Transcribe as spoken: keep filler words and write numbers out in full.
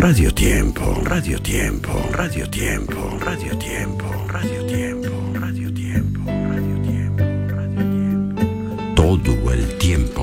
Radio Tiempo, Radio Tiempo, Radio Tiempo, Radio Tiempo, Radio Tiempo, Radio Tiempo, Radio Tiempo, Radio Tiempo. Todo el tiempo.